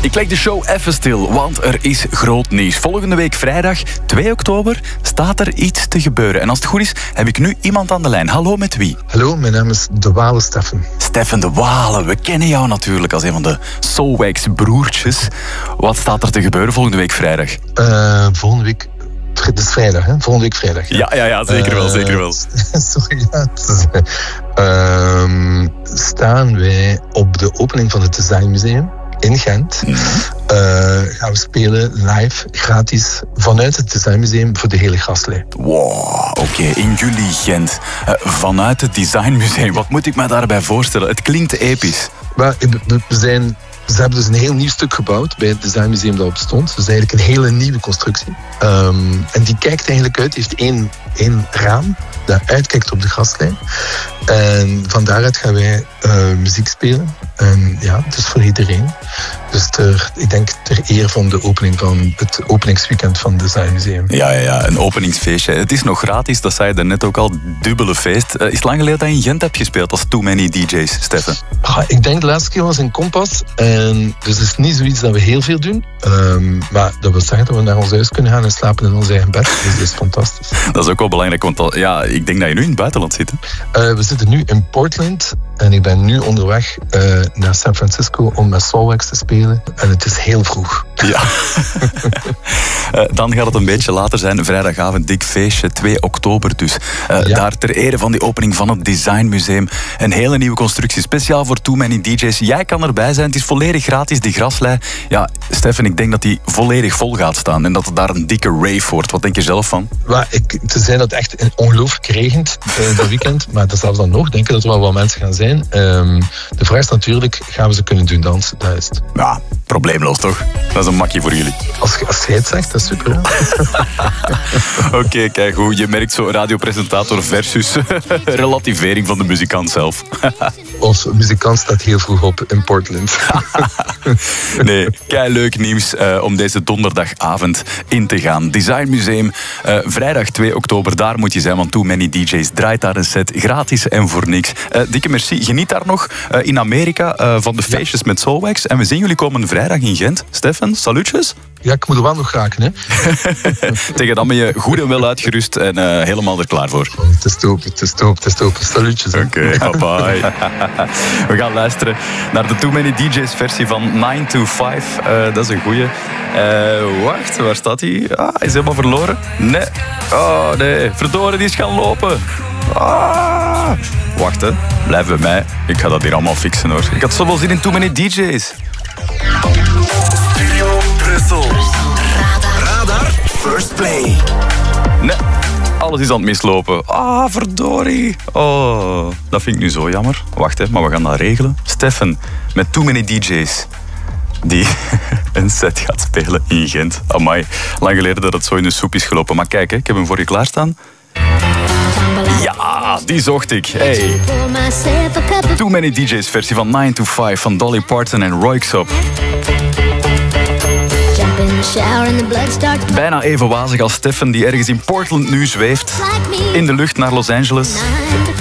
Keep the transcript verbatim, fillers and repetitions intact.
Ik leg de show even stil, want er is groot nieuws. Volgende week vrijdag, twee oktober, staat er iets te gebeuren. En als het goed is, heb ik nu iemand aan de lijn. Hallo, met wie? Hallo, mijn naam is De Wale Steffen. Steffen De Wale, we kennen jou natuurlijk als een van de Soulwax broertjes. Wat staat er te gebeuren volgende week vrijdag? Uh, volgende week... Het is vrijdag, hè? Volgende week vrijdag. Ja, ja, ja, ja zeker wel, uh, zeker wel. Sorry, ja. Is, uh, staan wij op de opening van het Design Museum in Gent. Mm-hmm. Uh, gaan we spelen live, gratis, vanuit het Design Museum voor de hele gastlijn. Wow, oké, okay. In juli Gent. Uh, vanuit het Design Museum. Wat moet ik me daarbij voorstellen? Het klinkt episch. Maar, we zijn... Ze hebben dus een heel nieuw stuk gebouwd bij het Design Museum dat op stond. Dus eigenlijk een hele nieuwe constructie. Um, en die kijkt eigenlijk uit, heeft één, één raam dat uitkijkt op de gastlijn. En van daaruit gaan wij uh, muziek spelen. En ja, het is voor iedereen. Dus ter, ik denk ter eer van de opening van het openingsweekend van het Design Museum. Ja, ja, ja, een openingsfeestje. Het is nog gratis, dat zei je daarnet ook al, dubbele feest. Uh, is het lang geleden dat je in Gent hebt gespeeld als Too Many D J's, Steffen? Ah, ik denk de laatste keer was in Kompas. En dus het is niet zoiets dat we heel veel doen. Um, maar dat wil zeggen dat we naar ons huis kunnen gaan en slapen in ons eigen bed. Dus dat is fantastisch. Dat is ook wel belangrijk, want al, ja, ik denk dat je nu in het buitenland zit. Uh, we zitten nu in Portland. En ik ben nu onderweg uh, naar San Francisco om met Soulwax te spelen. En het is heel vroeg. Ja. uh, dan gaat het een beetje later zijn. Vrijdagavond, dik feestje, twee oktober dus. Uh, ja. Daar ter ere van die opening van het Design Museum. Een hele nieuwe constructie, speciaal voor Too Many D J's. Jij kan erbij zijn, het is volledig gratis, die graslei. Ja, Steffen, ik denk dat die volledig vol gaat staan. En dat het daar een dikke rave wordt. Wat denk je zelf van? Maar ik, te zijn dat echt ongelooflijk regent uh, dat weekend. Maar zelfs dan nog, denk ik dat er wel wat mensen gaan zijn. Um, de vraag is natuurlijk, gaan we ze kunnen doen dansen? Dat is het. Ja, probleemloos toch? Dat is een makkie voor jullie. Als, als jij het zegt, dat is super. Oké, okay, kijk hoe je merkt zo radiopresentator versus relativering van de muzikant zelf. Ons muzikant staat heel vroeg op in Portland. Nee, kei leuk nieuws uh, om deze donderdagavond in te gaan. Design Museum, uh, vrijdag twee oktober, daar moet je zijn, want Too Many D J's draait daar een set, gratis en voor niks. Uh, dikke merci, geniet daar nog uh, in Amerika uh, van de feestjes ja. met Soulwax. En we zien jullie komende vrijdag in Gent. Steffen, salutjes. Ja, ik moet er wel nog raken, hè. Tegen dan ben je goed en wel uitgerust en uh, helemaal er klaar voor. Oh, het is top, het is top, het is top. Salutjes. Oké, okay, bye bye. We gaan luisteren naar de Too Many D J's versie van nine to five. Uh, dat is een goeie. Uh, wacht, waar staat hij? Ah, hij is helemaal verloren. Nee. Oh, nee. Verdorie, die is gaan lopen. Ah. Wacht, hè. Blijf bij mij. Ik ga dat hier allemaal fixen, hoor. Ik had zoveel zin in Too Many D J's. Studio Brussel. Radar. Radar. First play. Nee, alles is aan het mislopen. Ah, verdorie. Oh, dat vind ik nu zo jammer. Wacht, hè, maar we gaan dat regelen. Steffen, met Too Many D J's, die een set gaat spelen in Gent. Amai, lang geleden dat het zo in de soep is gelopen. Maar kijk, hè, ik heb hem voor je klaarstaan. Ja, die zocht ik. Hey. Too Many D J's versie van nine to five van Dolly Parton en Röyksopp. Bijna even wazig als Steffen die ergens in Portland nu zweeft. In de lucht naar Los Angeles.